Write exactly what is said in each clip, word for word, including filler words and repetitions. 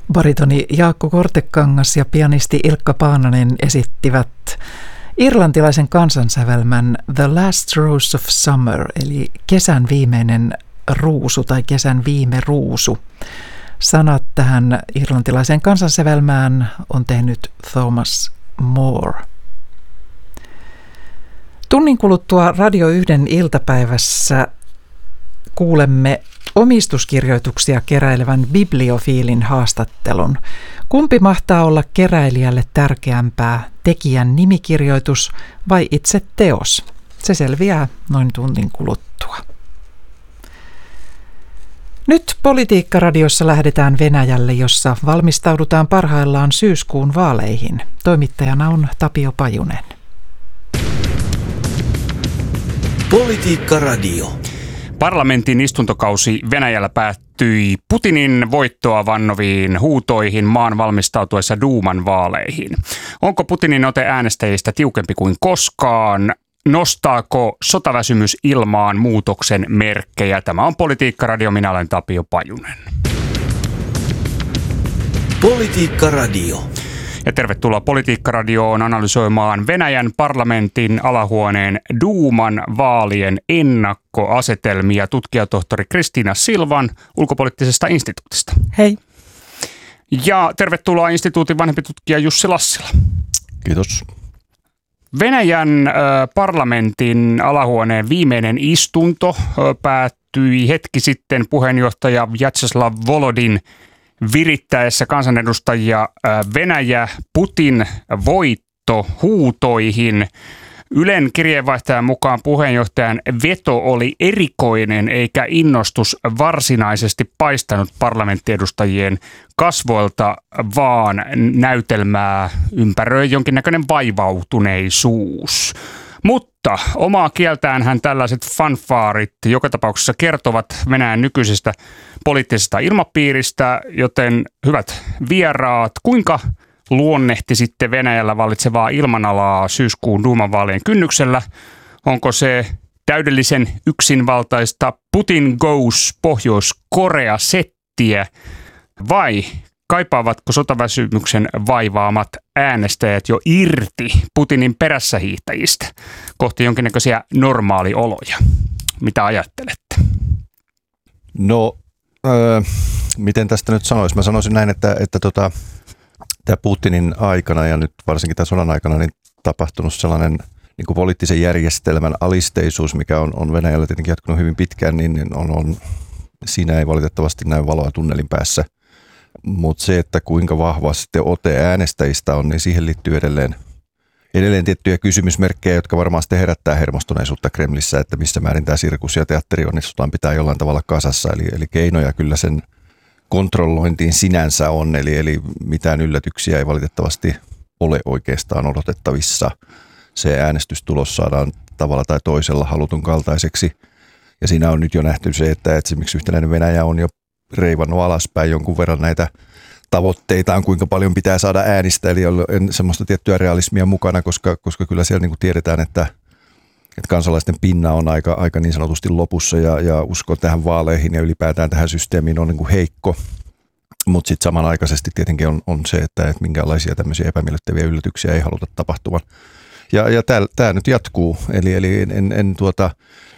Baritoni Jaakko Kortekangas ja pianisti Ilkka Paananen esittivät irlantilaisen kansansävelmän The Last Rose of Summer, eli kesän viimeinen ruusu tai kesän viime ruusu. Sanat tähän irlantilaiseen kansansävelmään on tehnyt Thomas Moore. Tunnin kuluttua Radio yhden iltapäivässä kuulemme omistuskirjoituksia keräilevän bibliofiilin haastattelun. Kumpi mahtaa olla keräilijälle tärkeämpää, tekijän nimikirjoitus vai itse teos? Se selviää noin tunnin kuluttua. Nyt Politiikka-radiossa lähdetään Venäjälle, jossa valmistaudutaan parhaillaan syyskuun vaaleihin. Toimittajana on Tapio Pajunen. Politiikka-radio. Parlamentin istuntokausi Venäjällä päättyi Putinin voittoa vannoviin huutoihin maan valmistautuessa Duuman vaaleihin. Onko Putinin ote äänestäjistä tiukempi kuin koskaan? Nostaako sotaväsymys ilmaan muutoksen merkkejä? Tämä on Politiikka-radio, minä olen Tapio Pajunen. Politiikka-radio. Ja tervetuloa Politiikka-radioon analysoimaan Venäjän parlamentin alahuoneen Duuman vaalien ennakkoasetelmia tutkijatohtori Kristiina Silvan ulkopoliittisesta instituutista. Hei. Ja tervetuloa instituutin vanhempi tutkija Jussi Lassila. Kiitos. Venäjän äh, parlamentin alahuoneen viimeinen istunto äh, päättyi hetki sitten puheenjohtaja Vjatsesław Volodin virittäessä kansanedustajia Venäjä Putin voitto huutoihin. Ylen kirjeenvaihtajan mukaan puheenjohtajan veto oli erikoinen eikä innostus varsinaisesti paistanut parlamenttiedustajien kasvoilta, vaan näytelmää ympäröi jonkinnäköinen vaivautuneisuus. Mutta omaa kieltäänhän tällaiset fanfaarit joka tapauksessa kertovat Venäjän nykyisestä poliittisesta ilmapiiristä, joten hyvät vieraat, kuinka luonnehtisitte Venäjällä vallitsevaa ilmanalaa syyskuun Duuman vaalien kynnyksellä? Onko se täydellisen yksinvaltaista Putin goes Pohjois-Korea-settiä vai kaipaavatko sotaväsymyksen vaivaamat äänestäjät jo irti Putinin perässähiihtäjistä kohti jonkinnäköisiä normaalioloja? Mitä ajattelette? No, öö, miten tästä nyt sanoisi? Mä sanoisin näin, että, että tota, tämä Putinin aikana ja nyt varsinkin tämän sodan aikana niin tapahtunut sellainen niin kuin poliittisen järjestelmän alisteisuus, mikä on, on Venäjällä tietenkin jatkunut hyvin pitkään, niin on, on, siinä ei valitettavasti näy valoa tunnelin päässä. Mutta se, että kuinka vahva sitten ote äänestäjistä on, niin siihen liittyy edelleen, edelleen tiettyjä kysymysmerkkejä, jotka varmaan sitten herättää hermostuneisuutta Kremlissä, että missä määrin tämä sirkus ja teatteri onnistutaan pitää jollain tavalla kasassa. Eli, eli keinoja kyllä sen kontrollointiin sinänsä on, eli, eli mitään yllätyksiä ei valitettavasti ole oikeastaan odotettavissa. Se äänestystulos saadaan tavalla tai toisella halutun kaltaiseksi. Ja siinä on nyt jo nähty se, että esimerkiksi yhtenäinen Venäjä on jo reivannut alaspäin jonkun verran näitä tavoitteitaan, kuinka paljon pitää saada äänistä, eli on semmoista tiettyä realismia mukana, koska, koska kyllä siellä niin kuin tiedetään, että, että kansalaisten pinna on aika, aika niin sanotusti lopussa ja, ja usko tähän vaaleihin ja ylipäätään tähän systeemiin on niin kuin heikko, mutta sitten samanaikaisesti tietenkin on, on se, että, että minkälaisia tämmöisiä epämiellyttäviä yllätyksiä ei haluta tapahtuvan. Ja, ja tämä nyt jatkuu, eli, eli en, en, en, tuota,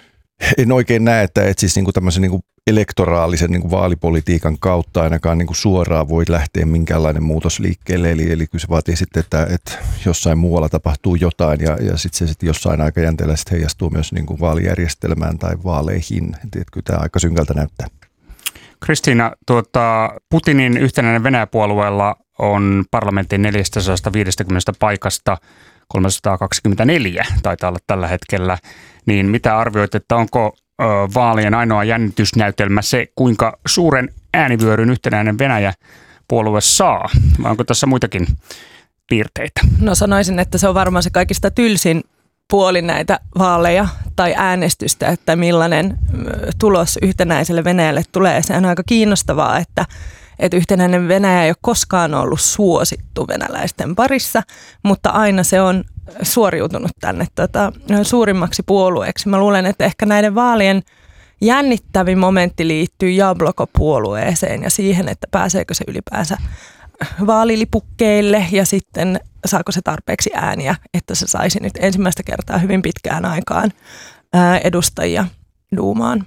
en oikein näe, että et siis niinku tämmöisen niinku elektoraalisen niinku vaalipolitiikan kautta ainakaan niinku suoraan voi lähteä minkäänlainen muutos liikkeelle. Eli, eli kyllä se vaatii sitten, että, että jossain muualla tapahtuu jotain ja, ja sitten se sitten jossain aikajänteellä sit heijastuu myös niinku vaalijärjestelmään tai vaaleihin. Et kyllä tämä aika synkältä näyttää. Kristiina, tuota, Putinin yhtenäinen Venäjä-puolueella on parlamentin neljäsataaviisikymmentä paikasta kolmesataakaksikymmentäneljä taitaa olla tällä hetkellä, niin mitä arvioit, että onko ö, vaalien ainoa jännitysnäytelmä se, kuinka suuren äänivyöryn yhtenäinen Venäjä-puolue saa, vai onko tässä muitakin piirteitä? No sanoisin, että se on varmaan se kaikista tylsin puoli näitä vaaleja tai äänestystä, että millainen tulos yhtenäiselle Venäjälle tulee. Se on aika kiinnostavaa, että että yhtenäinen Venäjä ei ole koskaan ollut suosittu venäläisten parissa, mutta aina se on suoriutunut tänne tota, suurimmaksi puolueeksi. Mä luulen, että ehkä näiden vaalien jännittävin momentti liittyy Jabloko-puolueeseen ja siihen, että pääseekö se ylipäänsä vaalilipukkeille ja sitten saako se tarpeeksi ääniä, että se saisi nyt ensimmäistä kertaa hyvin pitkään aikaan edustajia duumaan.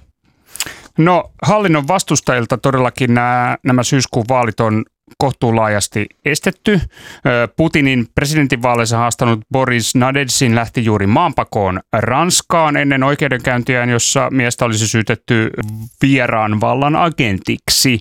No hallinnon vastustajilta todellakin nämä, nämä syyskuun vaalit on kohtuulaajasti estetty. Putinin presidentinvaaleissa haastanut Boris Nadezhdin lähti juuri maanpakoon Ranskaan ennen oikeudenkäyntiään, jossa miestä olisi syytetty vieraan vallan agentiksi.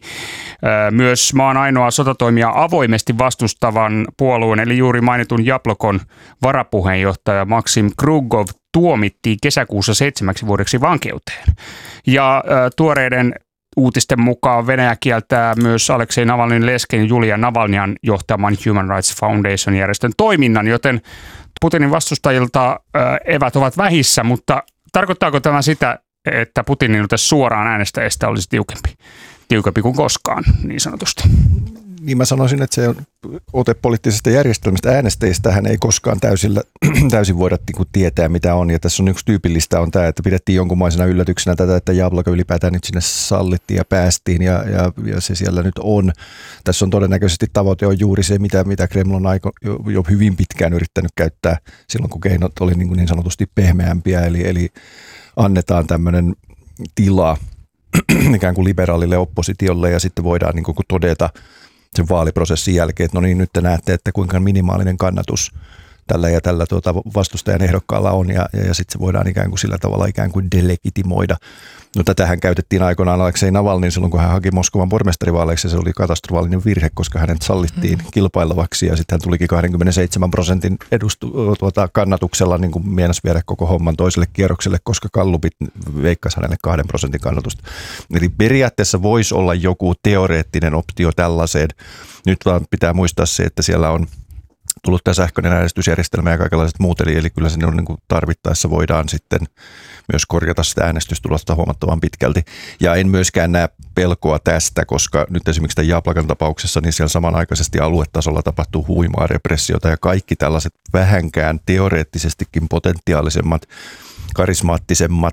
Myös maan ainoa sotatoimia avoimesti vastustavan puolueen, eli juuri mainitun Jablokon varapuheenjohtaja Maksim Krugov tuomittiin kesäkuussa seitsemäksi vuodeksi vankeuteen. Ja äh, tuoreiden uutisten mukaan Venäjä kieltää myös Aleksei Navalnyin lesken Julia Navalnyan johtaman Human Rights Foundation-järjestön toiminnan, joten Putinin vastustajilta äh, evät ovat vähissä, mutta tarkoittaako tämä sitä, että Putinin ote suoraan äänestäjistä olisi tiukempi, tiukempi kuin koskaan niin sanotusti? Niin mä sanoisin, että se on ote poliittisesta järjestelmästä äänestäjistähän ei koskaan täysillä, täysin voida niin tietää, mitä on. Ja tässä on yksi tyypillistä on tämä, että pidettiin jonkunmaisena yllätyksenä tätä, että Jabloko ylipäätään nyt sinne sallittiin ja päästiin ja, ja, ja se siellä nyt on. Tässä on todennäköisesti tavoite on juuri se, mitä, mitä Kreml on aiko, jo, jo hyvin pitkään yrittänyt käyttää silloin, kun keinot oli niin, niin sanotusti pehmeämpiä. Eli, eli annetaan tämmöinen tila ikään kuin liberaalille oppositiolle ja sitten voidaan niin kuin todeta sen vaaliprosessin jälkeen, että no niin, nyt te näette, että kuinka minimaalinen kannatus tällä ja tällä tuota vastustajan ehdokkaalla on ja, ja, ja sitten se voidaan ikään kuin sillä tavalla ikään kuin delegitimoida. No tätähän käytettiin aikoinaan Aleksei Navalnyin silloin, kun hän haki Moskovan pormestarivaaleiksi ja se oli katastrofaalinen virhe, koska hänet sallittiin mm. kilpailavaksi ja sitten hän tulikin kaksikymmentäseitsemän prosentin edustu, tuota, kannatuksella niin kuin mienas viedä koko homman toiselle kierrokselle, koska gallupit veikkasi hänelle kahden prosentin kannatusta. Eli periaatteessa voisi olla joku teoreettinen optio tällaiseen. Nyt vaan pitää muistaa se, että siellä on tullut tämä sähköinen äänestysjärjestelmä ja kaikenlaiset muut, eli, eli kyllä sinne on niin kuin tarvittaessa voidaan sitten myös korjata sitä äänestystulosta huomattavan pitkälti. Ja en myöskään näe pelkoa tästä, koska nyt esimerkiksi tämän Jablokan tapauksessa, niin siellä samanaikaisesti aluetasolla tapahtuu huimaa repressiota ja kaikki tällaiset vähänkään teoreettisestikin potentiaalisemmat, karismaattisemmat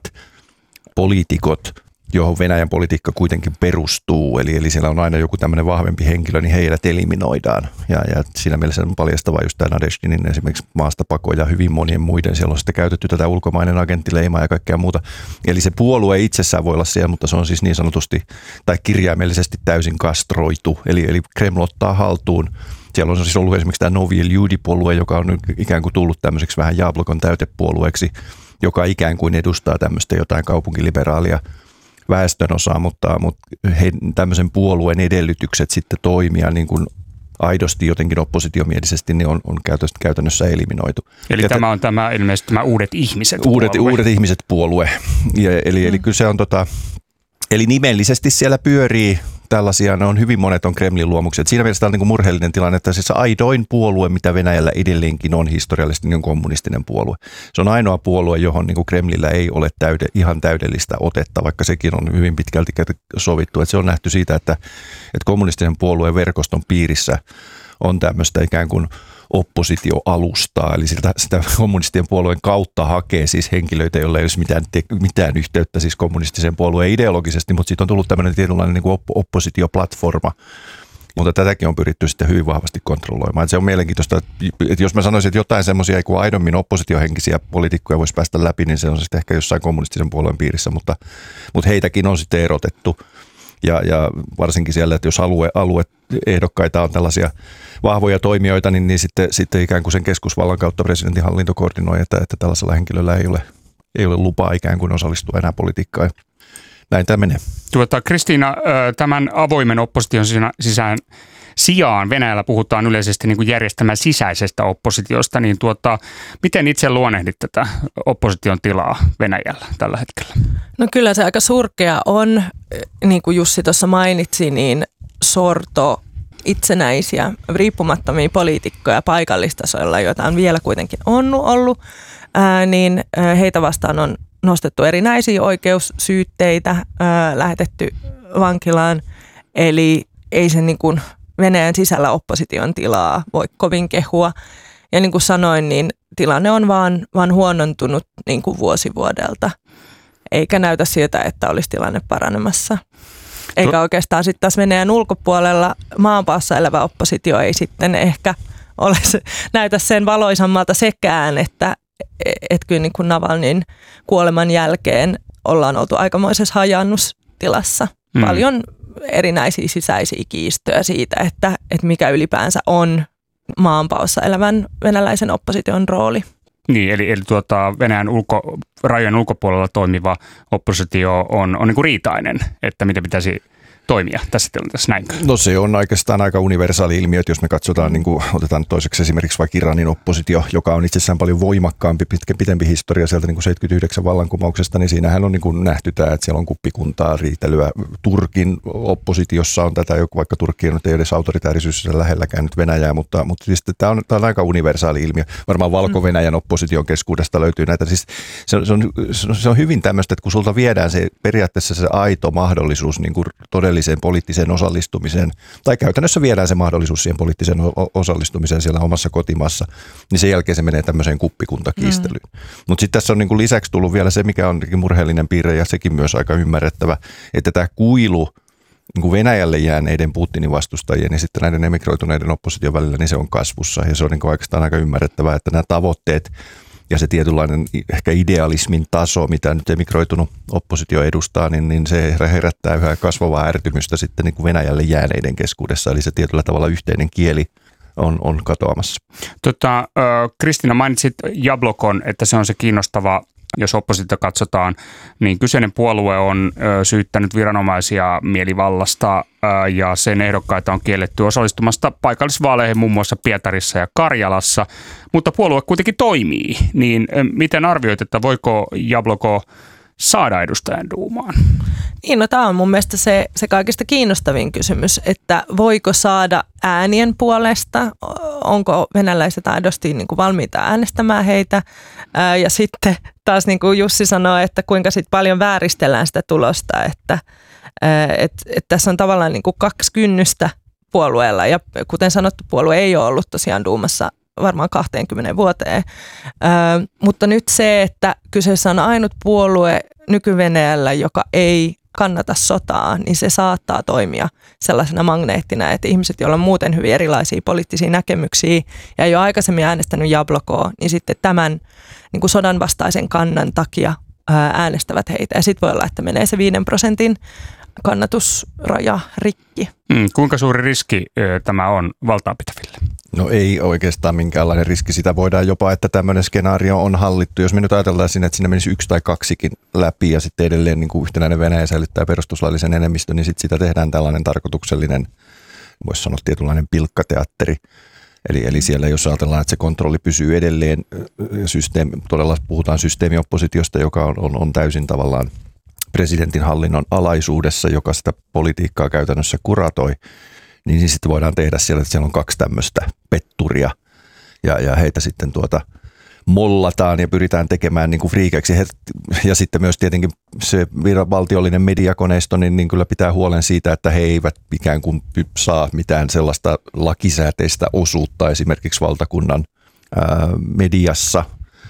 poliitikot, johon Venäjän politiikka kuitenkin perustuu, eli, eli siellä on aina joku tämmöinen vahvempi henkilö, niin heidät eliminoidaan. Ja, ja siinä mielessä on paljastava just tämä Nadezhdinin esimerkiksi maastapako ja hyvin monien muiden. Siellä on sitten käytetty tätä ulkomainen agenttileimaa ja kaikkea muuta. Eli se puolue itsessään voi olla siellä, mutta se on siis niin sanotusti tai kirjaimellisesti täysin kastroitu. Eli, eli Kreml ottaa haltuun. Siellä on siis ollut esimerkiksi tämä Novy Ljudi-puolue, joka on ikään kuin tullut tämmöiseksi vähän Jablokon täytepuolueeksi, joka ikään kuin edustaa tämmöistä jotain kaupunkiliberaalia väestönosaa, mutta, mutta he, tämmöisen puolueen edellytykset sitten toimia niin kuin aidosti jotenkin oppositiomielisesti niin on, on käytännössä eliminoitu. Eli ja tämä on tämä ilmeisesti tämä uudet ihmiset uudet, uudet ihmiset puolue. Ja, eli, mm. eli kyllä se on tota, eli nimellisesti siellä pyörii tällaisia, ne on hyvin monet on Kremlin luomuksia. Siinä mielessä tämä on niin kuin murheellinen tilanne, että siis aidoin puolue, mitä Venäjällä edelleenkin on historiallisesti, niin on kommunistinen puolue. Se on ainoa puolue, johon niin kuin Kremlillä ei ole täyde, ihan täydellistä otetta, vaikka sekin on hyvin pitkälti sovittu. Että se on nähty siitä, että, että kommunistisen puolueen verkoston piirissä on tämmöistä ikään kuin oppositioalustaa, eli sitä, sitä kommunistien puolueen kautta hakee siis henkilöitä, joilla ei olisi mitään, te, mitään yhteyttä siis kommunistiseen puolueen ideologisesti, mutta siitä on tullut tämmöinen tietynlainen niin kuin op, oppositioplatforma, mutta tätäkin on pyritty sitten hyvin vahvasti kontrolloimaan. Et se on mielenkiintoista, että jos mä sanoisin, että jotain semmoisia kuin aidommin oppositiohenkisiä poliitikkoja voisi päästä läpi, niin se on sitten ehkä jossain kommunistisen puolueen piirissä, mutta, mutta heitäkin on sitten erotettu. Ja, ja varsinkin siellä, että jos alue, alueehdokkaita on tällaisia vahvoja toimijoita, niin, niin sitten, sitten ikään kuin sen keskusvallan kautta presidentin hallinto koordinoi, että, että tällaisella henkilöllä ei ole, ei ole lupaa ikään kuin osallistua enää politiikkaan. Näin tämä menee. Tuota, Kristiina, tämän avoimen opposition sisään sijaan Venäjällä puhutaan yleisesti niin kuin järjestelmän sisäisestä oppositiosta, niin tuota, miten itse luonnehdit tätä opposition tilaa Venäjällä tällä hetkellä? No kyllä se aika surkea on, niin kuin Jussi tuossa mainitsi, niin sorto itsenäisiä, riippumattomia poliitikkoja paikallistasoilla, joita on vielä kuitenkin on ollut, ää, niin heitä vastaan on nostettu erinäisiä oikeussyytteitä, ää, lähetetty vankilaan, eli ei se niin kuin Venäjän sisällä opposition tilaa voi kovin kehua. Ja niin kuin sanoin, niin tilanne on vaan, vaan huonontunut niin kuin vuosi vuodelta. eikä näytä siltä, että olisi tilanne paranemassa. Eikä oikeastaan sitten taas Venäjän ulkopuolella maanpaossa elävä oppositio ei sitten ehkä ole se, näytä sen valoisammalta sekään, että et kyllä niin kuin Navalnyin kuoleman jälkeen ollaan oltu aikamoisessa hajannustilassa. Mm. Paljon erinäisiä sisäisiä kiistöjä siitä, että, että mikä ylipäänsä on maanpaossa elävän venäläisen opposition rooli. Niin, eli, eli tuota, Venäjän ulko, rajojen ulkopuolella toimiva oppositio on, on niin kuin riitainen, että miten pitäisi toimia tässä tilanteessa, näinkö? No se on oikeastaan aika universaali ilmiö, että jos me katsotaan, niin kuin otetaan toiseksi esimerkiksi vaikka Iranin oppositio, joka on itsessään paljon voimakkaampi, pitkä, pitempi historia sieltä niin kuin seitsemänkymmentäyhdeksän vallankumouksesta, niin siinähän on niin kuin nähty tämä, että siellä on kuppikuntaa, riitelyä. Turkin oppositiossa on tätä, vaikka Turkki ei edes autoritäärisyys lähelläkään nyt Venäjää, mutta, mutta siis tämä on, tämä on aika universaali ilmiö. Varmaan Valko-Venäjän opposition keskuudesta löytyy näitä. Siis se, on, se, on, se on hyvin tämmöistä, että kun sulta viedään se periaatteessa se aito mahdollisuus niin kuin todella poliittiseen osallistumiseen, tai käytännössä viedään se mahdollisuus siihen poliittiseen osallistumiseen siellä omassa kotimaassa, niin sen jälkeen se menee tämmöiseen kuppikuntakiistelyyn. Mm. Mutta sitten tässä on niinku lisäksi tullut vielä se, mikä on murheellinen piirre, ja sekin myös aika ymmärrettävä, että tämä kuilu niinku Venäjälle jääneiden Putinin vastustajien ja sitten näiden emigroituneiden opposition välillä, niin se on kasvussa, ja se on niinku oikeastaan aika ymmärrettävää, että nämä tavoitteet ja se tietynlainen ehkä idealismin taso, mitä nyt emigroitunut oppositio edustaa, niin, niin se herättää yhä kasvavaa ärtymystä sitten niin kuin Venäjälle jääneiden keskuudessa. Eli se tietyllä tavalla yhteinen kieli on, on katoamassa. Tota, Kristiina, mainitsit Jablokon, että se on se kiinnostava, jos oppositio katsotaan, niin kyseinen puolue on syyttänyt viranomaisia mielivallasta ja sen ehdokkaita on kielletty osallistumasta paikallisvaaleihin muun muassa Pietarissa ja Karjalassa, mutta puolue kuitenkin toimii. Niin miten arvioit, että voiko Jabloko saada edustajan duumaan? Niin, no tämä on mun mielestä se, se kaikista kiinnostavin kysymys, että voiko saada äänien puolesta, onko venäläiset aidosti niin kuin valmiita äänestämään heitä, ää, ja sitten taas niin kuin Jussi sanoi, että kuinka sit paljon vääristellään sitä tulosta, että ää, et, et tässä on tavallaan niin kuin kaksi kynnystä puolueella, ja kuten sanottu, puolue ei ole ollut tosiaan duumassa varmaan kaksikymmentä vuoteen, ää, mutta nyt se, että kyseessä on ainut puolue nyky-Venäjällä, joka ei kannata sotaa, niin se saattaa toimia sellaisena magneettina, että ihmiset, joilla on muuten hyvin erilaisia poliittisia näkemyksiä ja ei ole aikaisemmin äänestänyt Jablokoa, niin sitten tämän niin kuin sodan vastaisen kannan takia ää, äänestävät heitä. Ja sitten voi olla, että menee se viiden prosentin kannatusraja rikki. Mm, kuinka suuri riski ö, tämä on valtaapitäville? No ei oikeastaan minkäänlainen riski. Sitä voidaan jopa, että tämmöinen skenaario on hallittu. Jos me nyt ajatellaan siinä, että siinä menisi yksi tai kaksikin läpi ja sitten edelleen niin kuin yhtenäinen Venäjä säilyttää perustuslaillisen enemmistön, niin sitten sitä tehdään tällainen tarkoituksellinen, voisi sanoa tietynlainen pilkkateatteri. Eli, eli siellä jos ajatellaan, että se kontrolli pysyy edelleen, systeemi, todella puhutaan systeemioppositiosta, joka on, on, on täysin tavallaan presidentin hallinnon alaisuudessa, joka sitä politiikkaa käytännössä kuratoi, niin sitten voidaan tehdä siellä, että siellä on kaksi tämmöistä petturia ja, ja heitä sitten tuota mollataan ja pyritään tekemään niin kuin friikeiksi. Ja sitten myös tietenkin se valtiollinen mediakoneisto, niin, niin kyllä pitää huolen siitä, että he eivät ikään kuin saa mitään sellaista lakisääteistä osuutta esimerkiksi valtakunnan ää, mediassa.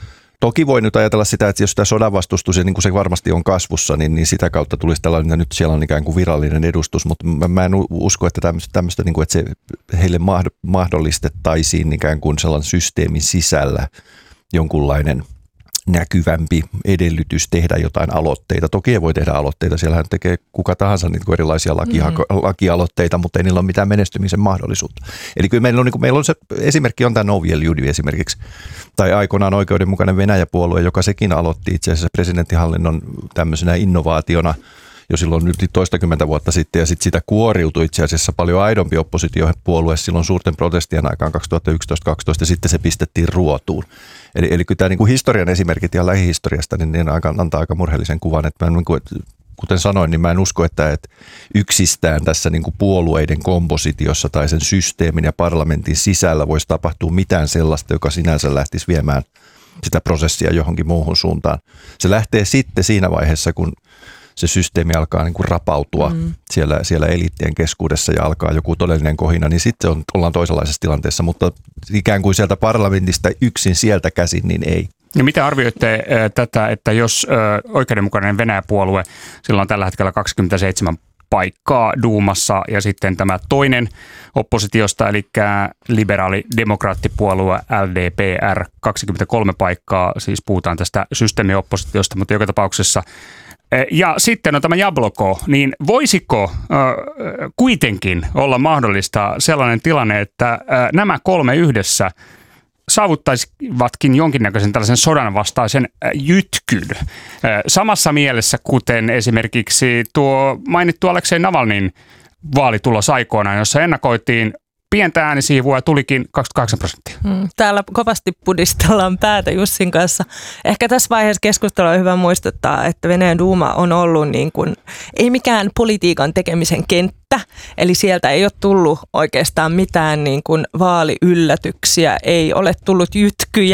Toki voi nyt ajatella sitä, että jos tämä sodan vastustus, niin kuin se varmasti on kasvussa, niin, niin sitä kautta tulisi tällainen, että nyt siellä on ikään kuin virallinen edustus, mutta mä, mä en usko, että tämmöistä, tämmöistä niin kuin, että se heille mahdollistettaisiin ikään kuin sellainen systeemin sisällä jonkunlainen näkyvämpi edellytys tehdä jotain aloitteita. Toki ei voi tehdä aloitteita, siellähän tekee kuka tahansa niin kuin erilaisia lakia, mm-hmm. lakialoitteita, mutta ei niillä ole mitään menestymisen mahdollisuutta. Eli kyllä meillä on, niin kuin, meillä on se esimerkki on tämä Noviel Judi esimerkiksi, tai aikoinaan oikeudenmukainen Venäjä-puolue, joka sekin aloitti itse asiassa presidenttihallinnon tämmöisenä innovaationa jo silloin nyt toistakymmentä vuotta sitten, ja sitten sitä kuoriutui itse asiassa paljon aidompi oppositiopuolue silloin suurten protestien aikaan kaksituhattayksitoista kaksitoista, ja sitten se pistettiin ruotuun. Eli, eli kyllä tämä niin kuin historian esimerkit ja lähihistoriasta, niin ne antaa aika murheellisen kuvan, että mä, niin kuin, kuten sanoin, niin mä en usko, että, että yksistään tässä niin kuin puolueiden kompositiossa tai sen systeemin ja parlamentin sisällä voisi tapahtua mitään sellaista, joka sinänsä lähtisi viemään sitä prosessia johonkin muuhun suuntaan. Se lähtee sitten siinä vaiheessa, kun se systeemi alkaa niin kuin rapautua mm. siellä, siellä eliittien keskuudessa ja alkaa joku todellinen kohina, niin sitten on, ollaan toisenlaisessa tilanteessa, mutta ikään kuin sieltä parlamentista yksin sieltä käsin, niin ei. Ja miten arvioitte äh, tätä, että jos äh, oikeudenmukainen Venäjä-puolue, sillä on tällä hetkellä kaksikymmentäseitsemän paikkaa Duumassa ja sitten tämä toinen oppositiosta, eli liberaali-demokraattipuolue L D P R, kaksikymmentäkolme paikkaa, siis puhutaan tästä systeemioppositiosta, mutta joka tapauksessa. Ja sitten on tämä Jabloko, niin voisiko äh, kuitenkin olla mahdollista sellainen tilanne, että äh, nämä kolme yhdessä saavuttaisivatkin jonkinnäköisen tällaisen sodan vastaisen jytkyn. Samassa mielessä, kuten esimerkiksi tuo mainittu Aleksei Navalnin vaalitulos aikoinaan, jossa ennakoitiin pientä äänisiivua ja tulikin kaksikymmentäkahdeksan prosenttia. Täällä kovasti pudistellaan päätä Jussin kanssa. Ehkä tässä vaiheessa keskustelua on hyvä muistuttaa, että Venäjän duuma on ollut niin kuin, ei mikään politiikan tekemisen kenttä, eli sieltä ei ole tullut oikeastaan mitään niin kuin vaaliyllätyksiä, ei ole tullut jytkyjä.